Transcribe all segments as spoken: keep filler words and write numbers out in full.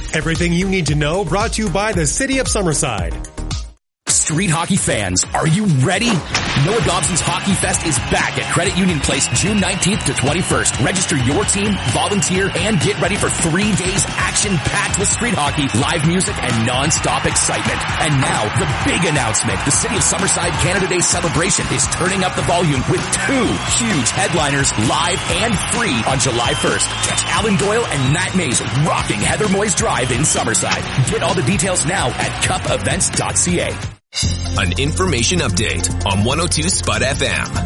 Everything you need to know brought to you by the City of Summerside. Street hockey fans, are you ready? Noah Dobson's Hockey Fest is back at Credit Union Place June nineteenth to twenty-first. Register your team, volunteer, and get ready for three days action-packed with street hockey, live music, and non-stop excitement. And now, the big announcement. The City of Summerside Canada Day celebration is turning up the volume with two huge headliners live and free on July first. Catch Alan Doyle and Matt Mays rocking Heather Moyes Drive in Summerside. Get all the details now at cup events dot c a. An information update on one oh two Spud F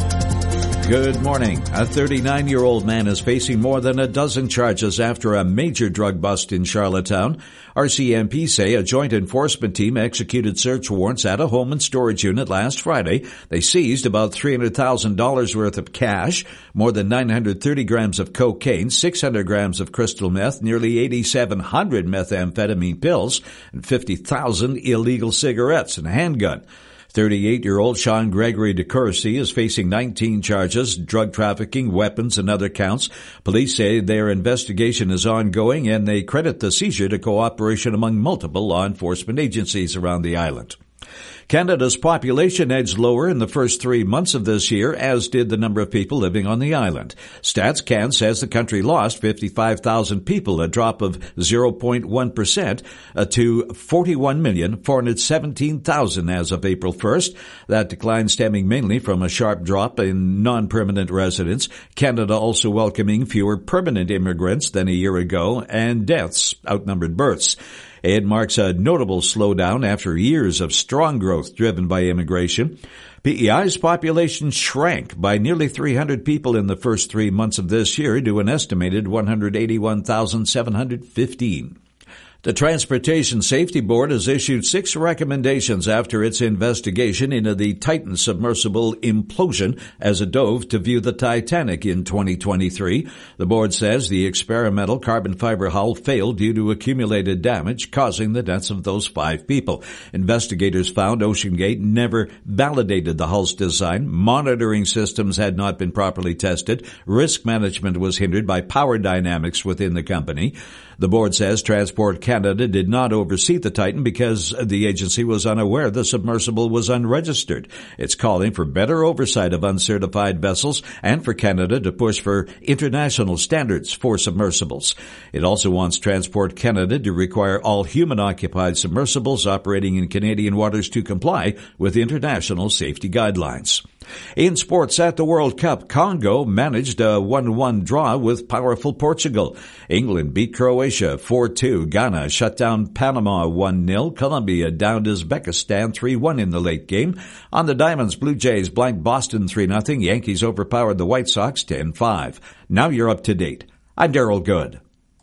M. Good morning. A thirty-nine-year-old man is facing more than a dozen charges after a major drug bust in Charlottetown. R C M P say a joint enforcement team executed search warrants at a home and storage unit last Friday. They seized about three hundred thousand dollars worth of cash, more than nine hundred thirty grams of cocaine, six hundred grams of crystal meth, nearly eighty-seven hundred methamphetamine pills, and fifty thousand illegal cigarettes and a handgun. thirty-eight-year-old Sean Gregory DeCourcy is facing nineteen charges, drug trafficking, weapons, and other counts. Police say their investigation is ongoing, and they credit the seizure to cooperation among multiple law enforcement agencies around the island. Canada's population edged lower in the first three months of this year, as did the number of people living on the island. StatsCan says the country lost fifty-five thousand people, a drop of zero point one percent uh, to forty-one million four hundred seventeen thousand as of April first. That decline stemming mainly from a sharp drop in non-permanent residents. Canada also welcoming fewer permanent immigrants than a year ago, and deaths outnumbered births. It marks a notable slowdown after years of strong growth driven by immigration. P E I's population shrank by nearly three hundred people in the first three months of this year to an estimated one hundred eighty-one thousand seven hundred fifteen. The Transportation Safety Board has issued six recommendations after its investigation into the Titan submersible implosion as it dove to view the Titanic in twenty twenty-three. The board says the experimental carbon fiber hull failed due to accumulated damage, causing the deaths of those five people. Investigators found OceanGate never validated the hull's design, monitoring systems had not been properly tested, risk management was hindered by power dynamics within the company. The board says Transport Canada did not oversee the Titan because the agency was unaware the submersible was unregistered. It's calling for better oversight of uncertified vessels and for Canada to push for international standards for submersibles. It also wants Transport Canada to require all human-occupied submersibles operating in Canadian waters to comply with international safety guidelines. In sports at the World Cup, Congo managed a one one draw with powerful Portugal. England beat Croatia four two. Ghana shut down Panama one nil. Colombia downed Uzbekistan three one in the late game. On the Diamonds, Blue Jays blanked Boston three nothing. Yankees overpowered the White Sox ten five. Now you're up to date. I'm Daryl Good.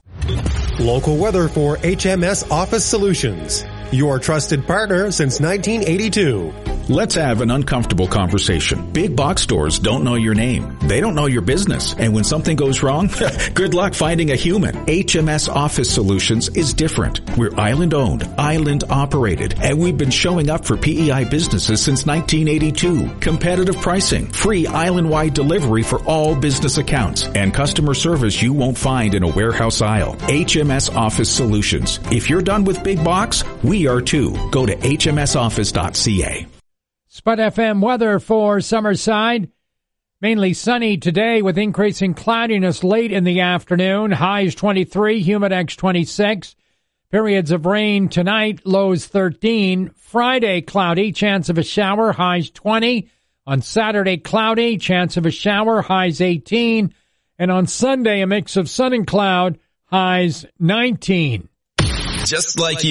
Local weather for H M S Office Solutions, your trusted partner since nineteen eighty-two. Let's have an uncomfortable conversation. Big box stores don't know your name. They don't know your business. And when something goes wrong, good luck finding a human. H M S Office Solutions is different. We're island owned, island operated, and we've been showing up for P E I businesses since nineteen eighty-two. Competitive pricing, free island-wide delivery for all business accounts, and customer service you won't find in a warehouse aisle. H M S Office Solutions. If you're done with big box, we are too. Go to h m s office dot c a. Spud F M weather for Summerside. Mainly sunny today with increasing cloudiness late in the afternoon. Highs twenty-three, humidex twenty-six. Periods of rain tonight, lows thirteen. Friday, cloudy, chance of a shower, highs twenty. On Saturday, cloudy, chance of a shower, highs eighteen. And on Sunday, a mix of sun and cloud, highs nineteen. Just like you.